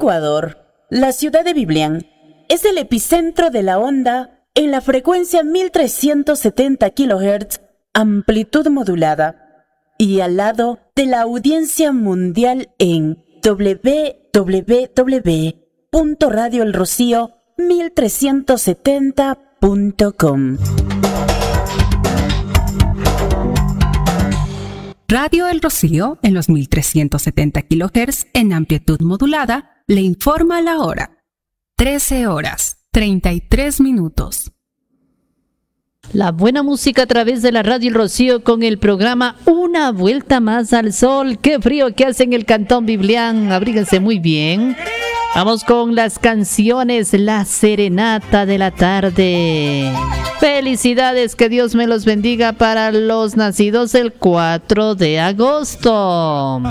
Ecuador, la ciudad de Biblián es el epicentro de la onda en la frecuencia 1370 kHz, amplitud modulada, y al lado de la audiencia mundial en www.radioelrocío1370.com. Radio El Rocío, en los 1370 kHz en amplitud modulada, le informa la hora. 13 horas, 33 minutos. La buena música a través de la Radio El Rocío con el programa Una Vuelta Más al Sol. ¡Qué frío que hace en el Cantón Biblián! Abríguense muy bien. Vamos con las canciones La Serenata de la Tarde. Felicidades, que Dios me los bendiga para los nacidos el 4 de agosto.